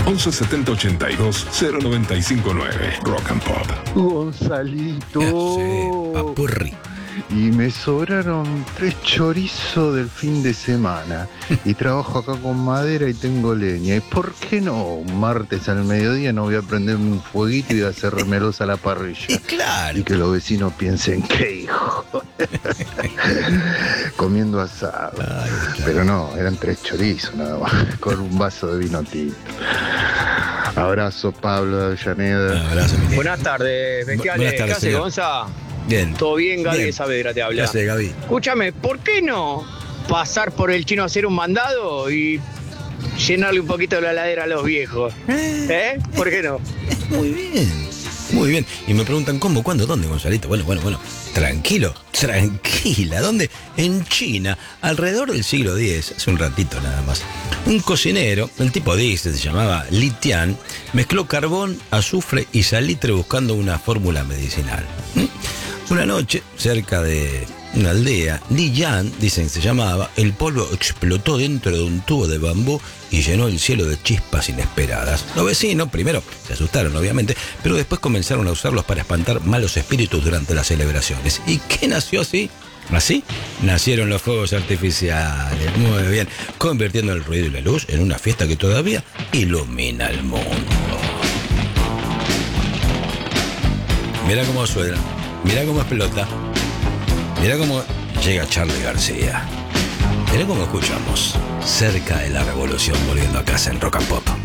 11 70 82 0959. Rock and Pop. Gonzalito. Sí, papurri. Y me sobraron 3 chorizos del fin de semana. Y trabajo acá con madera y tengo leña. ¿Y por qué no? Un martes al mediodía no voy a prenderme un fueguito y hacérmelos a la parrilla. Claro. Y que los vecinos piensen, ¿qué hijo? Comiendo asado. Ay, claro. Pero no, eran 3 chorizos nada más, con un vaso de vino tinto. Abrazo, Pablo de Avellaneda. Abrazo, mi Buenas tardes, bestiales. Buenas tardes, ¿Qué haces, señor. Gonza? Bien. ¿Todo bien? Gaby Bien. de Saavedra te habla. ¿Qué hace, Gaby? Escúchame, ¿por qué no pasar por el chino a hacer un mandado y llenarle un poquito la heladera a los viejos? ¿Por qué no? Muy bien. Muy bien. Y me preguntan cómo, cuándo, dónde, Gonzalito. Bueno. Tranquilo, tranquila. ¿Dónde? En China, alrededor del siglo X, hace un ratito nada más. Un cocinero, el tipo dice, se llamaba Li Tian, mezcló carbón, azufre y salitre buscando una fórmula medicinal. Una noche, cerca de una aldea, Li Yan, dicen que se llamaba, el polvo explotó dentro de un tubo de bambú y llenó el cielo de chispas inesperadas. Los vecinos primero se asustaron, obviamente, pero después comenzaron a usarlos para espantar malos espíritus durante las celebraciones. ¿Y qué nació así? Así nacieron los fuegos artificiales. Muy bien, convirtiendo el ruido y la luz en una fiesta que todavía ilumina el mundo. Mira cómo suena, mira cómo explota, mira cómo llega Charly García. Mira cómo escuchamos Cerca de la Revolución volviendo a casa en Rock and Pop.